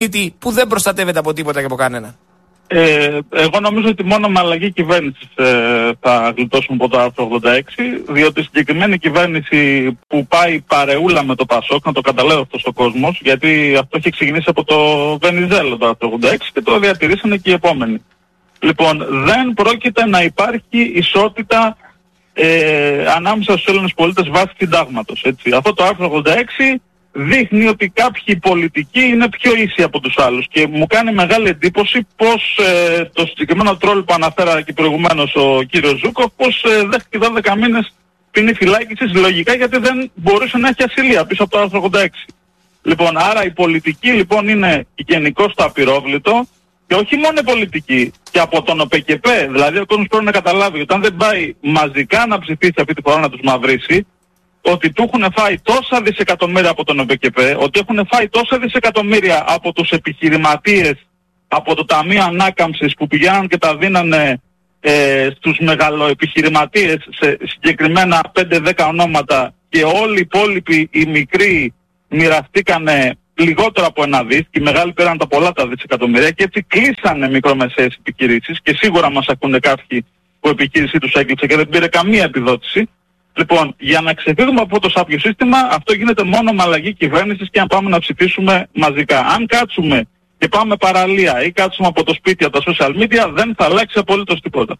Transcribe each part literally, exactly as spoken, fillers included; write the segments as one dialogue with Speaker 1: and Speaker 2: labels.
Speaker 1: που δεν προστατεύεται από τίποτα και από κανένα.
Speaker 2: Ε, εγώ νομίζω ότι μόνο με αλλαγή κυβέρνησης ε, θα γλιτώσουμε από το άρθρο ογδόντα έξι, διότι η συγκεκριμένη κυβέρνηση που πάει παρεούλα με το Πασόκ, να το καταλάβει αυτός ο κόσμος, γιατί αυτό έχει ξεκινήσει από το Βενιζέλο το άρθρο ογδόντα έξι και το διατηρήσανε και οι επόμενοι. Λοιπόν, δεν πρόκειται να υπάρχει ισότητα ε, ανάμεσα στους Έλληνες πολίτες βάσει συντάγματος. Έτσι. Αυτό το άρθρο ογδόντα έξι δείχνει ότι κάποιοι πολιτικοί είναι πιο ίσοι από τους άλλους και μου κάνει μεγάλη εντύπωση πως ε, το συγκεκριμένο τρόλ που αναφέρα και προηγουμένως ο κύριος Ζούκοφ, πως ε, δέχτηκε δώδεκα μήνες ποινή φυλάκισης λογικά γιατί δεν μπορούσε να έχει ασυλία πίσω από το άρθρο ογδόντα έξι. Λοιπόν, άρα η πολιτική λοιπόν είναι γενικώς το απειρόβλητο και όχι μόνο η πολιτική, και από τον ΟΠΕΚΕΠΕ, δηλαδή ο κόσμος πρέπει να καταλάβει ότι αν δεν πάει μαζικά να ψηφίσει αυτή τη φορά να τους μαυρίσει, ότι του έχουν φάει τόσα δισεκατομμύρια από τον ΟΠΕΚΕΠΕ, ότι έχουν φάει τόσα δισεκατομμύρια από τους επιχειρηματίες, από το Ταμείο Ανάκαμψης που πηγαίναν και τα δίνανε ε, στους μεγαλοεπιχειρηματίες σε συγκεκριμένα πέντε δέκα ονόματα και όλοι οι υπόλοιποι οι μικροί μοιραστήκανε λιγότερο από ένα δις και οι μεγάλοι πήραν τα πολλά τα δισεκατομμύρια και έτσι κλείσανε μικρομεσαίες επιχειρήσεις και σίγουρα μας ακούνε κάποιοι που η επιχείρησή τους έκλεισε και δεν πήρε καμία επιδότηση. Λοιπόν, για να ξεφύγουμε από το σάπιο σύστημα, αυτό γίνεται μόνο με αλλαγή κυβέρνησης και αν πάμε να ψηφίσουμε μαζικά. Αν κάτσουμε και πάμε παραλία ή κάτσουμε από το σπίτι, από τα social media, δεν θα αλλάξει απολύτως τίποτα.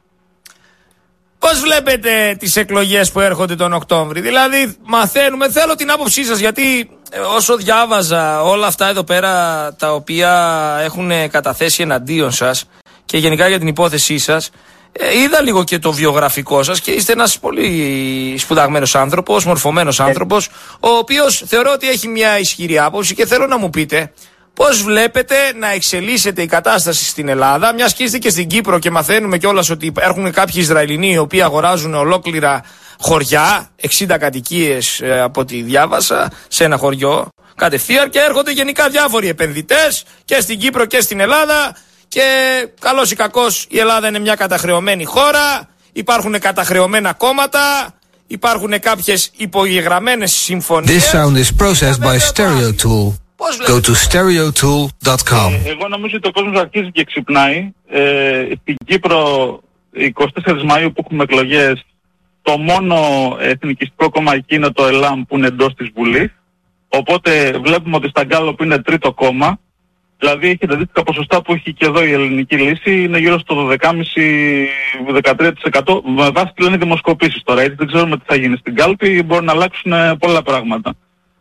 Speaker 1: Πώς βλέπετε τις εκλογές που έρχονται τον Οκτώβρη? Δηλαδή, μαθαίνουμε, θέλω την άποψή σας, γιατί όσο διάβαζα όλα αυτά εδώ πέρα τα οποία έχουν καταθέσει εναντίον σας και γενικά για την υπόθεσή σας, Ε, είδα λίγο και το βιογραφικό σας και είστε ένας πολύ σπουδαγμένος άνθρωπος, μορφωμένος άνθρωπος, ο οποίος θεωρώ ότι έχει μια ισχυρή άποψη και θέλω να μου πείτε πώς βλέπετε να εξελίσσεται η κατάσταση στην Ελλάδα, μιας και είστε και στην Κύπρο και μαθαίνουμε κιόλας ότι υπάρχουν κάποιοι Ισραηλινοί οι οποίοι αγοράζουν ολόκληρα χωριά, εξήντα κατοικίες ε, από ό,τι διάβασα, σε ένα χωριό κατευθείαν, και έρχονται γενικά διάφοροι επενδυτές και στην Κύπρο και στην Ελλάδα. Και καλώς ή κακώς η Ελλάδα είναι μια καταχρεωμένη χώρα, υπάρχουν καταχρεωμένα κόμματα, υπάρχουν κάποιες υπογεγραμμένες συμφωνίες.
Speaker 3: This sound is processed by StereoTool. Go to stereo tool dot com.
Speaker 2: Ε, εγώ νομίζω ότι ο κόσμος αρχίζει και ξυπνάει. Ε, στην Κύπρο, εικοστή τέταρτη Μαΐου που έχουμε εκλογές, το μόνο εθνικιστικό κόμμα εκεί είναι το ΕΛΑΜ που είναι εντός της Βουλής. Οπότε βλέπουμε ότι στα Γκάλοπ είναι τρίτο κόμμα. Δηλαδή έχετε δει τα ποσοστά που έχει και εδώ η Ελληνική Λύση, είναι γύρω στο δώδεκα κόμμα πέντε με δεκατρία τοις εκατό με βάση τι λένε δημοσκοπήσεις τώρα, έτσι δεν ξέρουμε τι θα γίνει στην κάλπη, μπορεί να αλλάξουν πολλά πράγματα.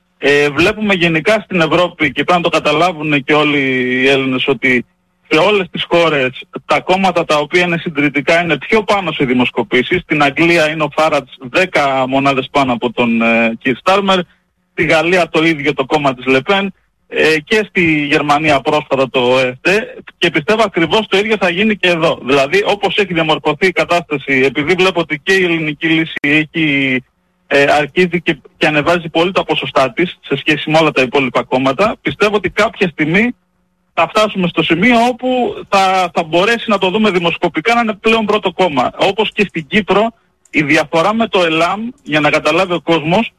Speaker 2: Ε, βλέπουμε γενικά στην Ευρώπη και πρέπει να το καταλάβουν και όλοι οι Έλληνες ότι σε όλες τις χώρες τα κόμματα τα οποία είναι συντηρητικά είναι πιο πάνω σε δημοσκοπήσεις. Στην Αγγλία είναι ο Φάρατς δέκα μονάδες πάνω από τον ε, Κιρ Στάρμερ, στη Γαλλία το ίδιο το κόμμα της Λεπέν, Ε, και στη Γερμανία πρόσφατα το ΕΦΤ, και πιστεύω ακριβώς το ίδιο θα γίνει και εδώ. Δηλαδή όπως έχει διαμορφωθεί η κατάσταση, επειδή βλέπω ότι και η Ελληνική Λύση έχει, ε, αρχίζει και, και ανεβάζει πολύ τα ποσοστά της σε σχέση με όλα τα υπόλοιπα κόμματα, πιστεύω ότι κάποια στιγμή θα φτάσουμε στο σημείο όπου θα, θα μπορέσει να το δούμε δημοσκοπικά να είναι πλέον πρώτο κόμμα. Όπως και στην Κύπρο η διαφορά με το ΕΛΑΜ, για να καταλάβει ο κόσμος,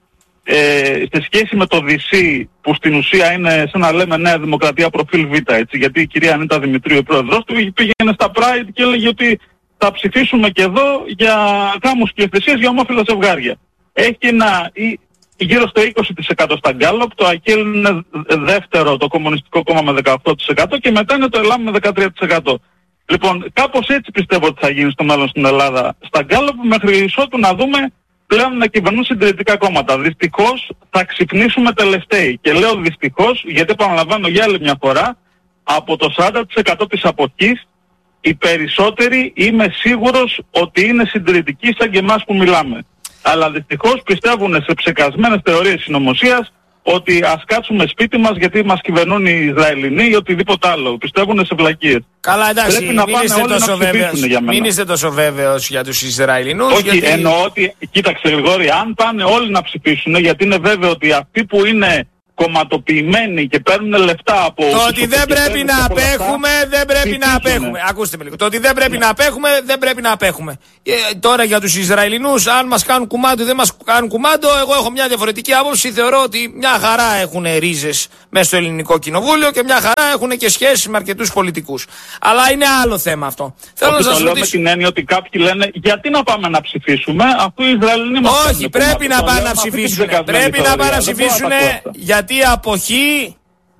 Speaker 2: Ε, σε σχέση με το Δι Σι που στην ουσία είναι σαν να λέμε Νέα Δημοκρατία προφίλ Β, έτσι, γιατί η κυρία Ανίτα Δημητρίου, η πρόεδρος του, πήγαινε στα Pride και έλεγε ότι θα ψηφίσουμε και εδώ για γάμους και ευθεσίες για ομόφυλα ζευγάρια. Έχει ένα γύρω στο είκοσι τοις εκατό στα Γκάλοπ, το ΑΚΕΛ είναι δεύτερο, το Κομμουνιστικό Κόμμα με δεκαοκτώ τοις εκατό και μετά είναι το ΕΛΑΜ με δεκατρία τοις εκατό. Λοιπόν, κάπως έτσι πιστεύω ότι θα γίνει στο μέλλον στην Ελλάδα στα Γκάλοπ, μέχρι ισότου να δούμε πλέον να κυβερνούν συντηρητικά κόμματα. Δυστυχώς θα ξυπνήσουμε τελευταίοι. Και λέω δυστυχώς γιατί, επαναλαμβάνω για άλλη μια φορά, από το σαράντα τοις εκατό της αποχής οι περισσότεροι είμαι σίγουρος ότι είναι συντηρητικοί σαν και εμάς που μιλάμε. Αλλά δυστυχώς πιστεύουν σε ψεκασμένες θεωρίες συνωμοσίας ότι ας κάτσουμε σπίτι μας γιατί μας κυβερνούν οι Ισραηλινοί ή οτιδήποτε άλλο. Πιστεύουν σε βλακίες.
Speaker 1: Καλά, εντάξει, μην είστε, τόσο βέβαιος, μην είστε τόσο βέβαιος για τους Ισραηλινούς.
Speaker 2: Όχι,
Speaker 1: γιατί...
Speaker 2: εννοώ ότι, κοίταξε Γρηγόρη, αν πάνε όλοι να ψηφίσουν, γιατί είναι βέβαιο ότι αυτοί που είναι κομματοποιημένοι και παίρνουν λεφτά από...
Speaker 1: Το ότι δεν πρέπει να απέχουμε, δεν πρέπει να απέχουμε. Ακούστε με λίγο. Το ότι δεν πρέπει να απέχουμε, δεν πρέπει να απέχουμε. Ε, τώρα για τους Ισραηλινούς, αν μας κάνουν κουμάντο ή δεν μας κάνουν κουμάντο, εγώ έχω μια διαφορετική άποψη. Θεωρώ ότι μια χαρά έχουν ρίζες μέσα στο ελληνικό κοινοβούλιο και μια χαρά έχουν και σχέσεις με αρκετούς πολιτικούς. Αλλά είναι άλλο θέμα αυτό. Θέλω
Speaker 2: Όχι,
Speaker 1: να σας
Speaker 2: το λέω με την έννοια ότι κάποιοι λένε γιατί να πάμε να ψηφίσουμε αφού οι Ισραηλινοί μας...
Speaker 1: Όχι, πρέπει να πάνε να ψηφίσουν. Πρέπει να πάνε να ψηφίσουν γιατί η αποχή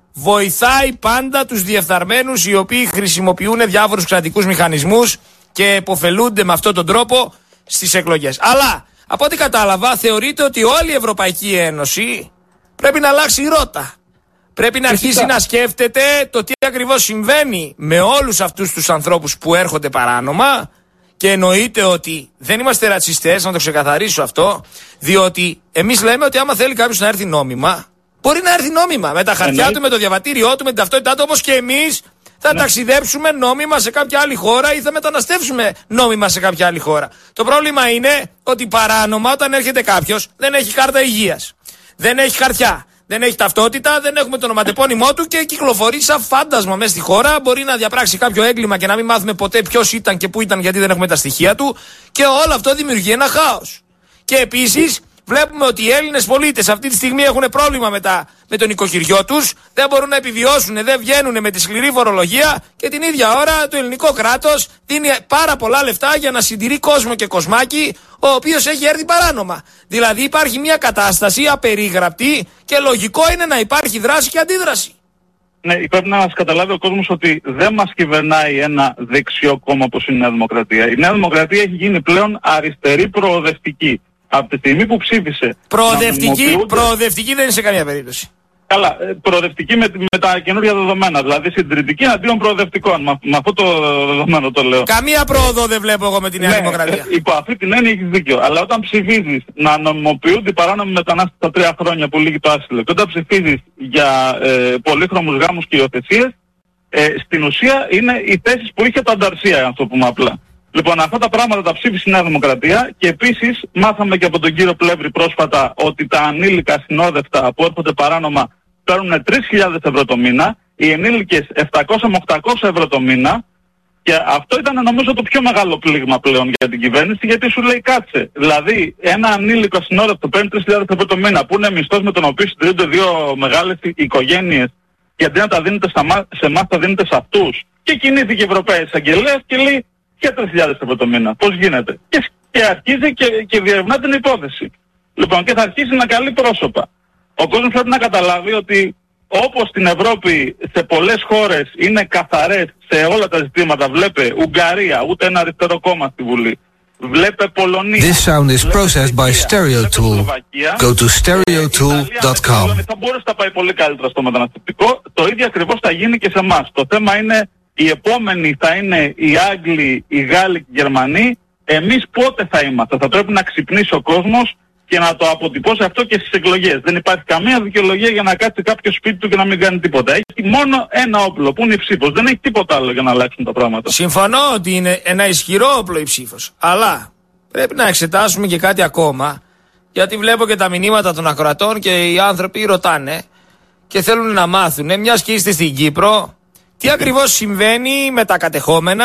Speaker 1: βοηθάει πάντα τους διεφθαρμένους οι οποίοι χρησιμοποιούν διάφορους κρατικούς μηχανισμούς και επωφελούνται με αυτόν τον τρόπο στις εκλογές. Αλλά από ό,τι κατάλαβα θεωρείται ότι όλη η Ευρωπαϊκή Ένωση πρέπει να αλλάξει ρότα. Πρέπει να αρχίσει να σκέφτεται το τι ακριβώς συμβαίνει με όλους αυτούς τους ανθρώπους που έρχονται παράνομα. Και εννοείται ότι δεν είμαστε ρατσιστές, να το ξεκαθαρίσω αυτό, διότι εμείς λέμε ότι άμα θέλει κάποιος να έρθει νόμιμα, μπορεί να έρθει νόμιμα με τα χαρτιά Εννοεί. του, με το διαβατήριό του, με την ταυτότητά του, όπως και εμείς θα ναι. ταξιδέψουμε νόμιμα σε κάποια άλλη χώρα ή θα μεταναστεύσουμε νόμιμα σε κάποια άλλη χώρα. Το πρόβλημα είναι ότι παράνομα όταν έρχεται κάποιος δεν έχει κάρτα υγείας, δεν έχει χαρτιά, δεν έχει ταυτότητα, δεν έχουμε το ονοματεπώνυμό του και κυκλοφορεί σαν φάντασμα μέσα στη χώρα. Μπορεί να διαπράξει κάποιο έγκλημα και να μην μάθουμε ποτέ ποιος ήταν και πού ήταν γιατί δεν έχουμε τα στοιχεία του. Και όλο αυτό δημιουργεί ένα χάος. Και επίσης βλέπουμε ότι οι Έλληνες πολίτες αυτή τη στιγμή έχουν πρόβλημα με, τα, με το νοικοκυριό τους. Δεν μπορούν να επιβιώσουν, δεν βγαίνουν με τη σκληρή φορολογία. Και την ίδια ώρα το ελληνικό κράτος δίνει πάρα πολλά λεφτά για να συντηρεί κόσμο και κοσμάκι, ο οποίος έχει έρθει παράνομα. Δηλαδή υπάρχει μια κατάσταση απερίγραπτη και λογικό είναι να υπάρχει δράση και αντίδραση.
Speaker 2: Ναι, πρέπει να μας καταλάβει ο κόσμος ότι δεν μας κυβερνάει ένα δεξιό κόμμα όπως είναι η Νέα Δημοκρατία. Η Νέα Δημοκρατία έχει γίνει πλέον αριστερή προοδευτική. Από τη στιγμή που ψήφισε...
Speaker 1: Προοδευτική, προοδευτική δεν είναι σε καμία περίπτωση.
Speaker 2: Καλά, προοδευτική με, με τα καινούργια δεδομένα. Δηλαδή συντηρητική αντίον προοδευτικών. Με, με αυτό το δεδομένο το λέω.
Speaker 1: Καμία πρόοδο δεν βλέπω εγώ με τη Νέα
Speaker 2: ναι,
Speaker 1: Δημοκρατία.
Speaker 2: Υπό αυτή την έννοια έχεις δίκιο. Αλλά όταν ψηφίζεις να νομιμοποιούνται οι παράνομοι μετανάστες στα τρία χρόνια που λύγει το άσυλο και όταν ψηφίζεις για ε, πολύχρωμους γάμους και υιοθεσίες, ε, στην ουσία είναι οι θέσεις που είχε το Ανταρσία, να το πούμε απλά. Λοιπόν, αυτά τα πράγματα τα ψήφισε η Νέα Δημοκρατία και επίσης μάθαμε και από τον κύριο Πλεύρη πρόσφατα ότι τα ανήλικα συνόδευτα που έρχονται παράνομα παίρνουν τρεις χιλιάδες ευρώ το μήνα, οι ενήλικες επτακόσια με οκτακόσια ευρώ το μήνα και αυτό ήταν νομίζω το πιο μεγάλο πλήγμα πλέον για την κυβέρνηση γιατί σου λέει κάτσε. Δηλαδή ένα ανήλικο συνόδευτο παίρνει τρεις χιλιάδες ευρώ το μήνα που είναι μισθός με τον οποίο συντηρούνται δύο μεγάλες οικογένειες και αντί να τα δίνετε σε εμάς τα δίνετε σε αυτούς. Και κινήθηκε η Ευρωπαϊκή Εισαγγελέα και λέει και τρεις χιλιάδες ευρώ το μήνα. Πώς γίνεται. Και, και αρχίζει και, και διερευνά την υπόθεση. Λοιπόν, και θα αρχίσει να καλεί πρόσωπα. Ο κόσμος πρέπει να καταλάβει ότι όπως στην Ευρώπη σε πολλές χώρες είναι καθαρές σε όλα τα ζητήματα, βλέπε Ουγγαρία, ούτε ένα αριστερό κόμμα στη Βουλή. Βλέπε Πολωνία.
Speaker 3: This sound is processed by StereoTool. Go to stereotool dot com.
Speaker 2: Θα μπορούσε να πάει πολύ καλύτερα στο μεταναστευτικό. Το ίδιο ακριβώς θα γίνει και σε εμάς. Το θέμα είναι οι επόμενοι θα είναι οι Άγγλοι, οι Γάλλοι και οι Γερμανοί. Εμείς πότε θα είμαστε. Θα πρέπει να ξυπνήσει ο κόσμος και να το αποτυπώσει αυτό και στις εκλογές. Δεν υπάρχει καμία δικαιολογία για να κάτσει κάποιο σπίτι του και να μην κάνει τίποτα. Έχει μόνο ένα όπλο που είναι η ψήφος. Δεν έχει τίποτα άλλο για να αλλάξουν τα πράγματα.
Speaker 1: Συμφωνώ ότι είναι ένα ισχυρό όπλο η ψήφος. Αλλά πρέπει να εξετάσουμε και κάτι ακόμα. Γιατί βλέπω και τα μηνύματα των ακροατών και οι άνθρωποι ρωτάνε και θέλουν να μάθουν, μιας και είστε στην Κύπρο, τι ακριβώς συμβαίνει με τα κατεχόμενα,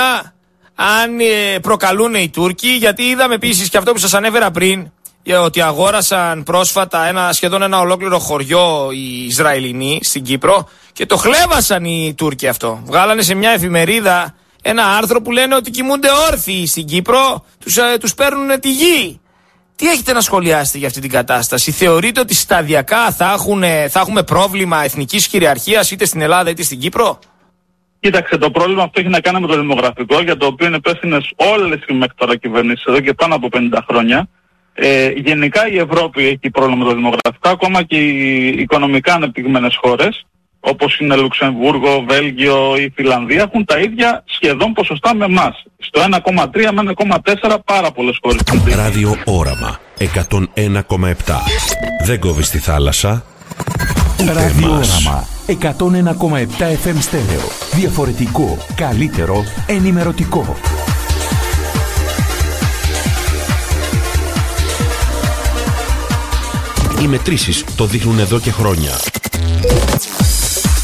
Speaker 1: αν ε, προκαλούν οι Τούρκοι. Γιατί είδαμε επίσης και αυτό που σας ανέφερα πριν, ότι αγόρασαν πρόσφατα ένα, σχεδόν ένα ολόκληρο χωριό οι Ισραηλινοί στην Κύπρο και το χλέβασαν οι Τούρκοι αυτό. Βγάλανε σε μια εφημερίδα ένα άρθρο που λένε ότι κοιμούνται όρθιοι στην Κύπρο, τους, ε, τους παίρνουν τη γη. Τι έχετε να σχολιάσετε για αυτή την κατάσταση? Θεωρείτε ότι σταδιακά θα, έχουν, θα έχουμε πρόβλημα εθνικής κυριαρχίας είτε στην Ελλάδα είτε στην Κύπρο?
Speaker 2: Κοίταξε, το πρόβλημα αυτό έχει να κάνει με το δημογραφικό, για το οποίο είναι υπεύθυνες όλες οι μέχρι τώρα κυβερνήσεις εδώ και πάνω από πενήντα χρόνια. Ε, γενικά η Ευρώπη έχει πρόβλημα με το δημογραφικό, ακόμα και οι οικονομικά ανεπτυγμένες χώρες, όπως είναι Λουξεμβούργο, Βέλγιο ή Φιλανδία, έχουν τα ίδια σχεδόν ποσοστά με εμάς. Στο ένα κόμμα τρία με ένα κόμμα τέσσερα πάρα πολλές χώρες.
Speaker 4: Ράδιο Όραμα εκατόν ένα κόμμα επτά. Δεν κόβεις τη θάλασσα.
Speaker 5: Ράδιο Όραμα εκατόν ένα κόμμα επτά εφ εμ στέρεο. Διαφορετικό, καλύτερο, ενημερωτικό.
Speaker 4: Οι μετρήσεις το δείχνουν εδώ και χρόνια.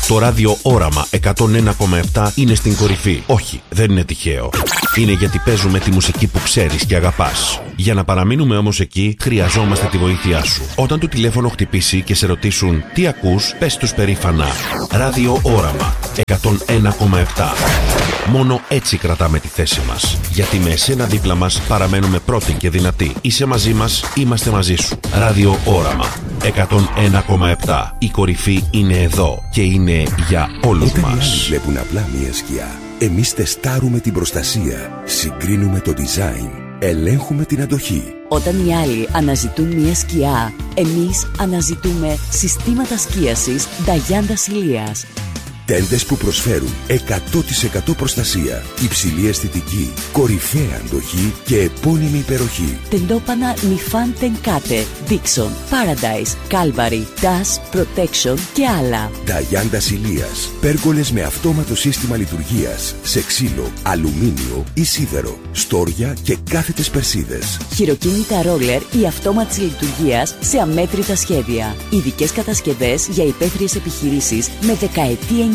Speaker 4: Το ράδιο Όραμα εκατόν ένα κόμμα επτά είναι στην κορυφή. Όχι, δεν είναι τυχαίο. Είναι γιατί παίζουμε τη μουσική που ξέρεις και αγαπάς. Για να παραμείνουμε όμως εκεί, χρειαζόμαστε τη βοήθειά σου. Όταν το τηλέφωνο χτυπήσει και σε ρωτήσουν τι ακούς, πες τους περήφανα Ράδιο Όραμα εκατόν ένα κόμμα επτά. Μόνο έτσι κρατάμε τη θέση μας. Γιατί με εσένα δίπλα μας παραμένουμε πρώτοι και δυνατοί. Είσαι μαζί μας, είμαστε μαζί σου. Ράδιο Όραμα εκατόν ένα κόμμα επτά. Η κορυφή είναι εδώ και είναι για όλους
Speaker 6: Όταν
Speaker 4: μας.
Speaker 6: οι άλλοι βλέπουν απλά μία σκιά, εμείς τεστάρουμε την προστασία, συγκρίνουμε το design, ελέγχουμε την αντοχή.
Speaker 7: Όταν οι άλλοι αναζητούν μια σκιά, εμείς αναζητούμε συστήματα σκίασης Νταγιάντα Ηλίας.
Speaker 6: Τέντες που προσφέρουν εκατό τοις εκατό προστασία, υψηλή αισθητική, κορυφαία αντοχή και επώνυμη υπεροχή.
Speaker 7: Τεντόπανα Νιφάν Τενκάτε, Dixon, Paradise, Calvary, Dash, Protection και άλλα.
Speaker 6: Νταγιάντα Ηλίας. Πέργολες με αυτόματο σύστημα λειτουργίας σε ξύλο, αλουμίνιο ή σίδερο, στόρια και κάθετες περσίδες.
Speaker 7: Χειροκίνητα ρόλερ ή αυτόματης λειτουργίας σε αμέτρητα σχέδια. Ειδικές κατασκευές για υπαίθριες επιχειρήσεις με δεκαετή εγγύηση.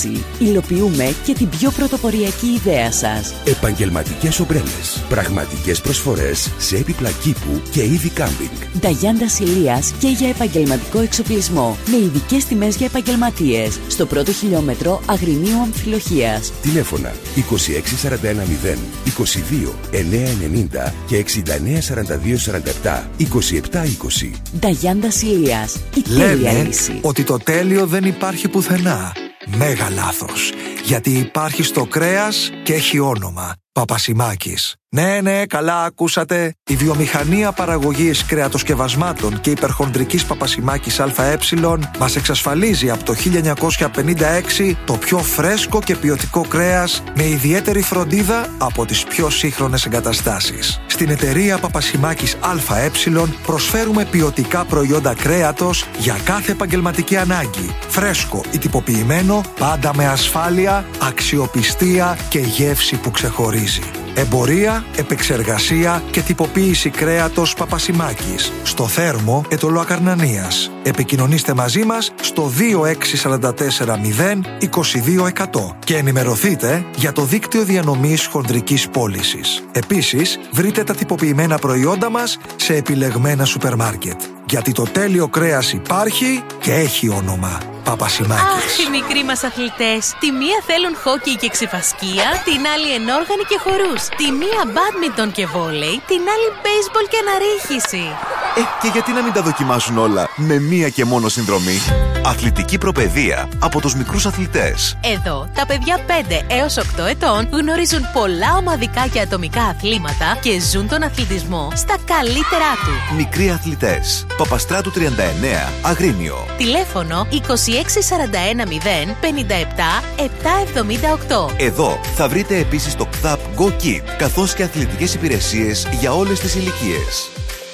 Speaker 7: Υλοποιούμε και την πιο πρωτοποριακή ιδέα σας.
Speaker 6: Επαγγελματικές ομπρέλες. Πραγματικές προσφορές σε έπιπλα κήπου και είδη κάμπινγκ.
Speaker 7: Νταγιάντα Ηλίας και για επαγγελματικό εξοπλισμό. Με ειδικές τιμές για επαγγελματίες. Στο πρώτο χιλιόμετρο Αγρινίου Αμφιλοχίας.
Speaker 6: Τηλέφωνα είκοσι έξι σαράντα ένα μηδέν, είκοσι δύο εννιακόσια ενενήντα και εξήντα εννέα σαράντα δύο σαράντα επτά είκοσι επτά είκοσι.
Speaker 7: Νταγιάντα Ηλίας. Η τέλεια
Speaker 8: Λένε
Speaker 7: λύση.
Speaker 8: ότι το τέλειο δεν υπάρχει πουθενά. Μέγα λάθος. Γιατί υπάρχει στο κρέας και έχει όνομα. Παπασημάκης. Ναι, ναι, καλά ακούσατε. Η βιομηχανία παραγωγής κρεατοσκευασμάτων και υπερχονδρικής Παπασημάκης ΑΕ μας εξασφαλίζει από το χίλια εννιακόσια πενήντα έξι το πιο φρέσκο και ποιοτικό κρέας με ιδιαίτερη φροντίδα από τις πιο σύγχρονες εγκαταστάσεις. Στην εταιρεία Παπασημάκης ΑΕ προσφέρουμε ποιοτικά προϊόντα κρέατος για κάθε επαγγελματική ανάγκη. Φρέσκο ή τυποποιημένο, πάντα με ασφάλεια, αξιοπιστία και γεύση που ξεχωρίζει. Εμπορία, επεξεργασία και τυποποίηση κρέατος Παπασημάκης. Στο Θέρμο, Ετωλοακαρνανίας. Επικοινωνήστε μαζί μας στο δύο έξι τέσσερα τέσσερα μηδέν είκοσι δύο εκατό και ενημερωθείτε για το δίκτυο διανομής χονδρικής πώλησης. Επίσης, βρείτε τα τυποποιημένα προϊόντα μας σε επιλεγμένα σούπερ μάρκετ. Γιατί το τέλειο κρέας υπάρχει και έχει όνομα. Παπασημάκης.
Speaker 9: Αχ, οι μικροί μας αθλητές. Τη μία θέλουν χόκι και ξεφασκία, την άλλη ενόργανη και χορούς. Τη μία μπάντμιντον και βόλεϊ, την άλλη μπέισμπολ και αναρρίχηση.
Speaker 10: Ε, και γιατί να μην τα δοκιμάσουν όλα με μία και μόνο συνδρομή? Αθλητική προπαιδεία από τους μικρούς αθλητές.
Speaker 9: Εδώ, τα παιδιά πέντε έως οκτώ ετών γνωρίζουν πολλά ομαδικά και ατομικά αθλήματα και ζουν τον αθλητισμό στα καλύτερά του.
Speaker 10: Μικροί αθλητές. Παπαστράτου τριάντα εννέα, Αγρίνιο.
Speaker 9: Τηλέφωνο είκοσι έξι σαράντα ένα μηδέν πενήντα επτά επτακόσια εβδομήντα οκτώ.
Speaker 10: Εδώ θα βρείτε επίσης το ΚΘΑΠ Go Kit, καθώς και αθλητικές υπηρεσίες για όλες τις ηλικίες.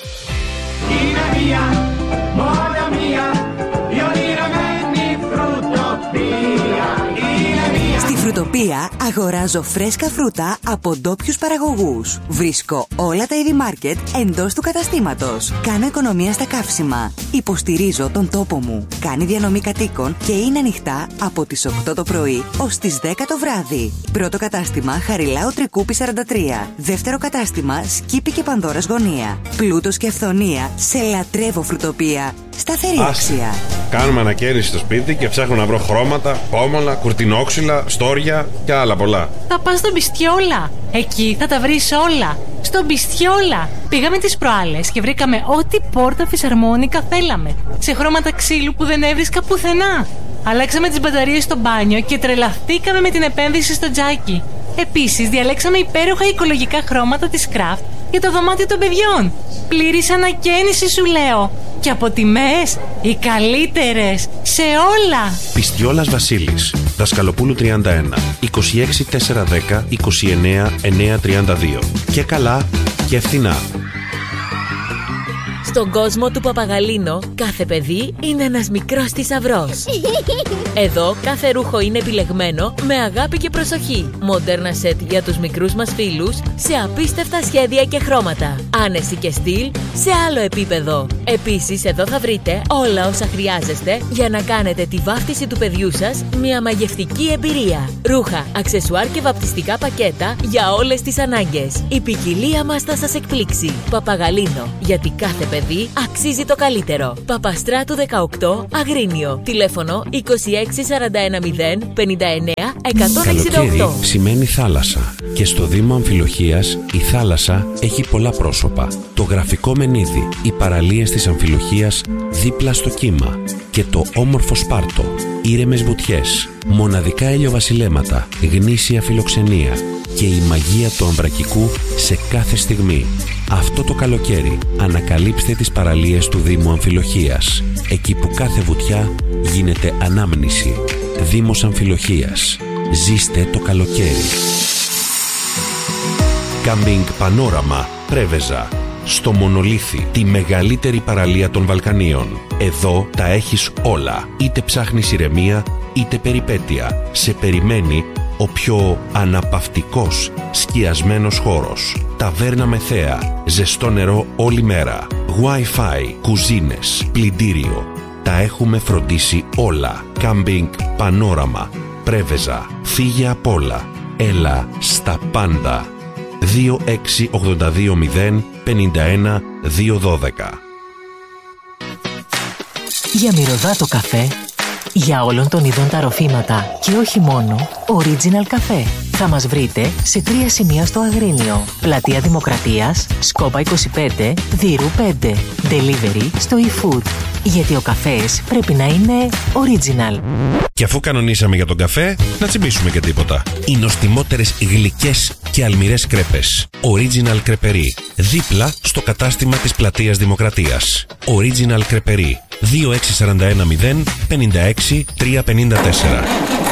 Speaker 11: Είναι μία, μόνο μία, η ονειρωμένη φρουτοπία.
Speaker 12: Στη Φρουτοπία αγοράζω φρέσκα φρούτα από ντόπιους παραγωγούς. Βρίσκω όλα τα είδη μάρκετ εντός του καταστήματος. Κάνω οικονομία στα καύσιμα. Υποστηρίζω τον τόπο μου. Κάνει διανομή κατοίκων και είναι ανοιχτά από τις οκτώ το πρωί ως τις δέκα το βράδυ. Πρώτο κατάστημα Χαριλάου Τρικούπη σαράντα τρία. Δεύτερο κατάστημα Σκύπη και Πανδώρας Γωνία. Πλούτος και αυθονία. Σε λατρεύω Φρουτοπία. Σταθερή αξία.
Speaker 13: Κάνουμε ανακαίνιση στο σπίτι και ψάχνω να βρω χρώματα, πόμολα, κουρτινόξυλα, στόρια και άλλα πολλά.
Speaker 14: Θα πας στον Πιστιόλα. Εκεί θα τα βρεις όλα. Στον Πιστιόλα. Πήγαμε τις προάλλες και βρήκαμε ό,τι πόρτα φυσαρμόνικα θέλαμε. Σε χρώματα ξύλου που δεν έβρισκα πουθενά. Αλλάξαμε τις μπαταρίες στο μπάνιο και τρελαθήκαμε με την επένδυση στο τζάκι. Επίσης, διαλέξαμε υπέροχα οικολογικά χρώματα της Craft για το δωμάτιο των παιδιών. Πλήρης ανακαίνιση, σου λέω. Και από τιμές, οι καλύτερες σε όλα.
Speaker 4: Πιστιόλας Βασίλης, Δασκαλοπούλου τριάντα ένα, είκοσι έξι τετρακόσια δέκα, είκοσι εννέα εννιακόσια τριάντα δύο. Και καλά και φθηνά.
Speaker 15: Στον κόσμο του Παπαγαλίνο, κάθε παιδί είναι ένας μικρός θησαυρός. Εδώ κάθε ρούχο είναι επιλεγμένο με αγάπη και προσοχή. Μοντέρνα σετ για τους μικρούς μας φίλους σε απίστευτα σχέδια και χρώματα. Άνεση και στυλ σε άλλο επίπεδο. Επίσης εδώ θα βρείτε όλα όσα χρειάζεστε για να κάνετε τη βάφτιση του παιδιού σας μια μαγευτική εμπειρία. Ρούχα, αξεσουάρ και βαπτιστικά πακέτα για όλες τις ανάγκες. Η ποικιλία μας θα σας εκπλήξει. Παπαγαλίνο, γιατί κάθε παιδί αξίζει το καλύτερο. Παπαστράτου δεκαοκτώ, Αγρίνιο. Τηλέφωνο είκοσι έξι σαράντα ένα μηδέν πενήντα εννέα εκατόν εξήντα οκτώ.
Speaker 4: Καλοκαίρι σημαίνει θάλασσα και στο Δήμο Αμφιλοχίας η θάλασσα έχει πολλά πρόσωπα. Το γραφικό Μενίδη, οι παραλίες της Αμφιλοχίας δίπλα στο κύμα και το όμορφο Σπάρτο, ήρεμες βουτιές, μοναδικά ηλιοβασιλέματα, γνήσια φιλοξενία και η μαγεία του Αμβρακικού σε κάθε στιγμή. Αυτό το καλοκαίρι ανακαλύψτε τις παραλίες του Δήμου Αμφιλοχίας, εκεί που κάθε βουτιά γίνεται ανάμνηση. Δήμος Αμφιλοχίας. Ζήστε το καλοκαίρι. Κάμπινγκ Πανόραμα, Πρέβεζα. Στο Μονολίθι, τη μεγαλύτερη παραλία των Βαλκανίων. Εδώ τα έχεις όλα. Είτε ψάχνεις ηρεμία, είτε περιπέτεια. Σε περιμένει ο πιο αναπαυτικός, σκιασμένος χώρος. Ταβέρνα με θέα, ζεστό νερό όλη μέρα. Wi-Fi, κουζίνες, πλυντήριο. Τα έχουμε φροντίσει όλα. Κάμπινγκ Πανόραμα, Πρέβεζα. Φύγε απ' όλα. Έλα στα πάντα. δύο έξι ογδόντα δύο μηδέν πενήντα ένα δύο δώδεκα.
Speaker 16: Για μυρωδάτο καφέ, για όλων των ειδών τα ροφήματα και όχι μόνο, Original Café. Θα μας βρείτε σε τρία σημεία στο Αγρίνιο. Πλατεία Δημοκρατίας, Σκόπα είκοσι πέντε, Δύρου πέντε. Delivery στο eFood. Γιατί ο καφές πρέπει να είναι original.
Speaker 4: Και αφού κανονίσαμε για τον καφέ, να τσιμπήσουμε και τίποτα. Οι νοστιμότερες γλυκές και αλμυρές κρέπες. Original Κρεπερί. Δίπλα στο κατάστημα της Πλατείας Δημοκρατίας. Original Κρεπερί. δύο έξι σαράντα ένα μηδέν πενήντα έξι τριακόσια πενήντα τέσσερα.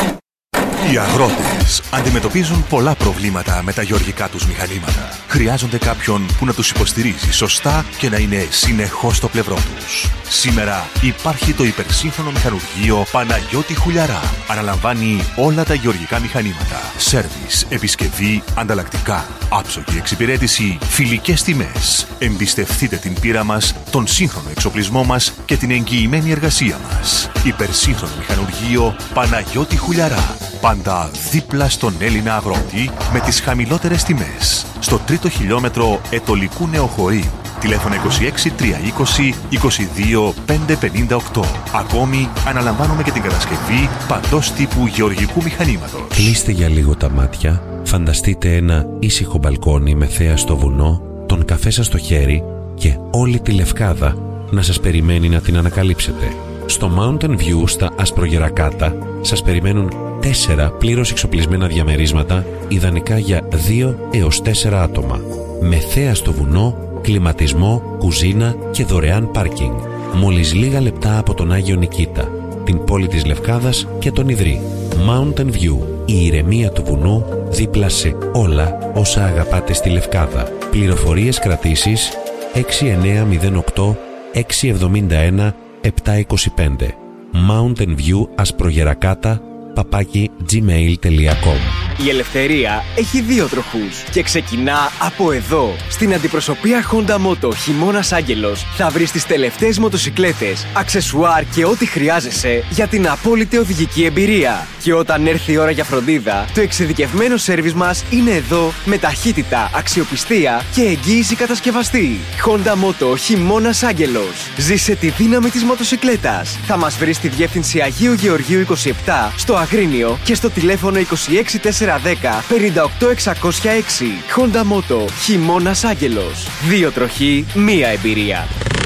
Speaker 10: Οι αγρότες αντιμετωπίζουν πολλά προβλήματα με τα γεωργικά τους μηχανήματα. Χρειάζονται κάποιον που να τους υποστηρίζει σωστά και να είναι συνεχώς στο πλευρό τους. Σήμερα υπάρχει το υπερσύγχρονο μηχανουργείο Παναγιώτη Χουλιαρά. Αναλαμβάνει όλα τα γεωργικά μηχανήματα. Σέρβις, επισκευή, ανταλλακτικά, άψογη εξυπηρέτηση, φιλικές τιμές. Εμπιστευτείτε την πείρα μας, τον σύγχρονο εξοπλισμό μας και την εγγυημένη εργασία μας. Υπερσύγχρονο μηχανουργείο Παναγιώτη Χουλιαρά. Πάντα δίπλα στον Έλληνα αγρότη με τις χαμηλότερες τιμές. Στο τρίτο χιλιόμετρο Ετωλικού Νεοχωρίου. Τηλέφωνο είκοσι έξι τριακόσια είκοσι είκοσι δύο πεντακόσια πενήντα οκτώ. Ακόμη αναλαμβάνουμε και την κατασκευή παντός τύπου γεωργικού μηχανήματος.
Speaker 4: Κλείστε για λίγο τα μάτια, φανταστείτε ένα ήσυχο μπαλκόνι με θέα στο βουνό, τον καφέ σας στο χέρι και όλη τη Λευκάδα να σας περιμένει να την ανακαλύψετε. Στο Mountain View στα Ασπρογερακάτα σας περιμένουν τέσσερα πλήρως εξοπλισμένα διαμερίσματα, ιδανικά για δύο έως τέσσερα άτομα. Με θέα στο βουνό, κλιματισμό, κουζίνα και δωρεάν πάρκινγκ. Μόλις λίγα λεπτά από τον Άγιο Νικήτα, την πόλη της Λευκάδας και τον Ιδρύ. Mountain View, η ηρεμία του βουνού δίπλα σε όλα όσα αγαπάτε στη Λευκάδα. Πληροφορίες κρατήσεις έξι εννέα μηδέν οκτώ έξι εβδομήντα ένα επτά είκοσι πέντε. Mountain View Ασπρογερακάτα παπάκι gmail τελεία com.
Speaker 17: Η ελευθερία έχει δύο τροχούς και ξεκινά από εδώ. Στην αντιπροσωπεία Honda Moto Χειμώνας Άγγελος θα βρεις τις τελευταίες μοτοσικλέτες, αξεσουάρ και ό,τι χρειάζεσαι για την απόλυτη οδηγική εμπειρία. Και όταν έρθει η ώρα για φροντίδα, το εξειδικευμένο σέρβις μας είναι εδώ με ταχύτητα, αξιοπιστία και εγγύηση κατασκευαστή. Honda Moto Χειμώνας Άγγελος. Ζήσε τη δύναμη της μοτοσικλέτας. Θα μας βρεις στη διεύθυνση Αγίου Γεωργίου είκοσι επτά, στο Αγρίνιο και στο τηλέφωνο είκοσι έξι τετρακόσια δέκα πενήντα οκτώ εξακόσια έξι. Honda Moto Χειμώνας Άγγελος. Δύο τροχοί, μία εμπειρία.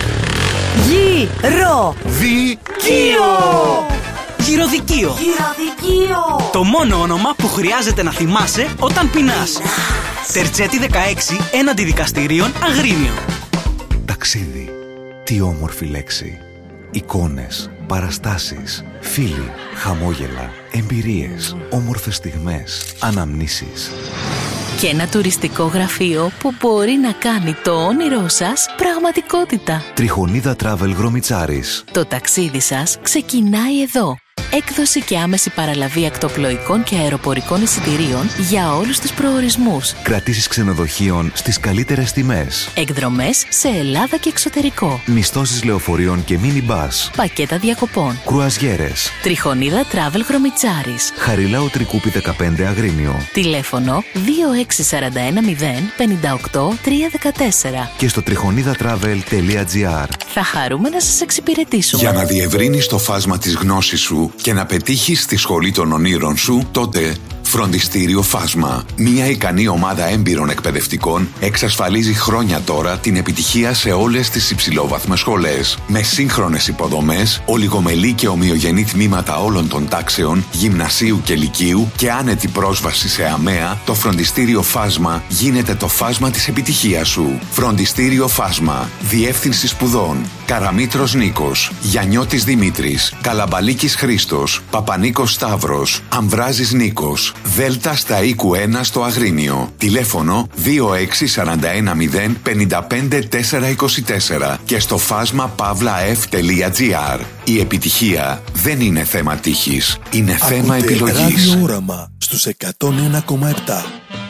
Speaker 12: Γυρο
Speaker 18: Δικείο! Γυροδικείο.
Speaker 12: Γυροδικείο.
Speaker 18: Το μόνο όνομα που χρειάζεται να θυμάσαι όταν πεινάς. Τερτσέτη δεκαέξι έναντι δικαστηρίων Αγρίνιο.
Speaker 8: Ταξίδι. Τι όμορφη λέξη. Εικόνες, παραστάσεις, φίλοι, χαμόγελα, εμπειρίες, όμορφες στιγμές, αναμνήσεις.
Speaker 9: Και ένα τουριστικό γραφείο που μπορεί να κάνει το όνειρό σας πραγματικότητα.
Speaker 19: Τριχονίδα Travel Γρομιτσάρης.
Speaker 9: Το ταξίδι σας ξεκινάει εδώ. Έκδοση και άμεση παραλαβή ακτοπλοϊκών και αεροπορικών εισιτηρίων για όλους τους προορισμούς.
Speaker 19: Κρατήσεις ξενοδοχείων στις καλύτερες τιμές.
Speaker 9: Εκδρομές σε Ελλάδα και εξωτερικό.
Speaker 19: Μισθώσεις λεωφορείων και μίνι μπας.
Speaker 9: Πακέτα διακοπών.
Speaker 19: Κρουαζιέρες.
Speaker 9: Τριχονίδα Travel Γρομιτσάρης.
Speaker 19: Χαριλάου Τρικούπη δεκαπέντε Αγρίνιο.
Speaker 9: Τηλέφωνο δύο έξι τέσσερα ένα μηδέν πέντε οκτώ τρία ένα τέσσερα.
Speaker 19: Και στο τριχονίδα-travel τελεία τζι άρ.
Speaker 9: Θα χαρούμε να σας εξυπηρετήσουμε.
Speaker 20: Για να διευρύνεις το φάσμα της γνώσης σου και να πετύχεις στη σχολή των ονείρων σου, τότε Φροντιστήριο Φάσμα. Μια ικανή ομάδα έμπειρων εκπαιδευτικών εξασφαλίζει χρόνια τώρα την επιτυχία σε όλες τις υψηλόβαθμες σχολές. Με σύγχρονες υποδομές, ολιγομελή και ομοιογενή τμήματα όλων των τάξεων, γυμνασίου και λυκείου και άνετη πρόσβαση σε ΑΜΕΑ, το Φροντιστήριο Φάσμα γίνεται το φάσμα της επιτυχίας σου. Φροντιστήριο Φάσμα. Διεύθυνση σπουδών. Καραμήτρος Νίκος, Γιαννιώτης Δημήτρης, Καλαμπαλίκης Χρήστος, Παπανίκος Σταύρος, Αμβράζης Νίκος, Δέλτα στα οίκου ένα στο Αγρίνιο. Τηλέφωνο δύο έξι τέσσερα ένα μηδέν πέντε πέντε τέσσερα δύο τέσσερα και στο φάσμα παύλα εφ τελεία τζι άρ. Η επιτυχία δεν είναι θέμα τύχης, είναι θέμα επιλογής.
Speaker 6: Ράδιο Όραμα στους εκατόν ένα κόμμα επτά.